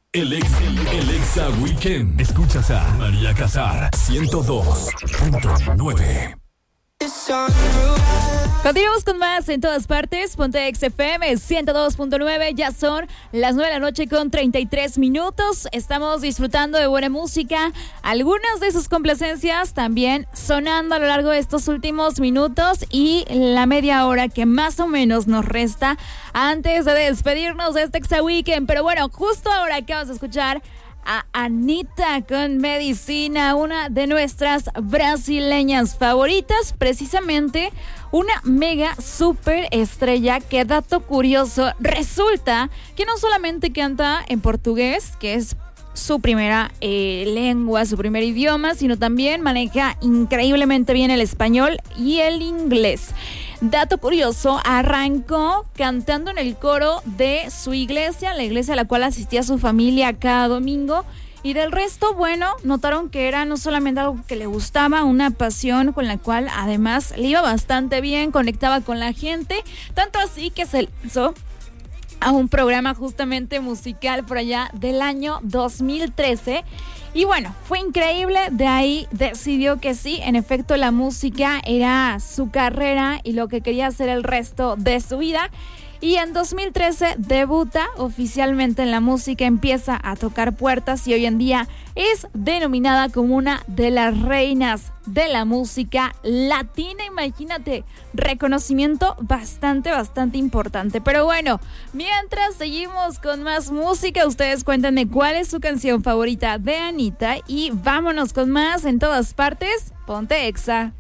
El Exa Weekend. Escuchas a María Casar, 102.9. Continuamos con más en todas partes. Ponte Exa FM 102.9. Ya son las 9 de la noche con 33 minutos. Estamos disfrutando de buena música. Algunas de sus complacencias también sonando a lo largo de estos últimos minutos y la media hora que más o menos nos resta antes de despedirnos de este Exa Weekend. Pero bueno, justo ahora acabas de escuchar a Anitta con Medicina, una de nuestras brasileñas favoritas, precisamente una mega super estrella que, dato curioso, resulta que no solamente canta en portugués, que es su primera lengua, su primer idioma, sino también maneja increíblemente bien el español y el inglés. Dato curioso, arrancó cantando en el coro de su iglesia, la iglesia a la cual asistía su familia cada domingo. Y del resto, bueno, notaron que era no solamente algo que le gustaba, una pasión con la cual además le iba bastante bien, conectaba con la gente, tanto así que se lanzó a un programa justamente musical por allá del año 2013. Y bueno, fue increíble, de ahí decidió que sí, en efecto la música era su carrera y lo que quería hacer el resto de su vida. Y en 2013 debuta oficialmente en la música, empieza a tocar puertas y hoy en día es denominada como una de las reinas de la música latina. Imagínate, reconocimiento bastante importante. Pero bueno, mientras seguimos con más música, ustedes cuéntenme cuál es su canción favorita de Anitta y vámonos con más en todas partes. Ponte Exa.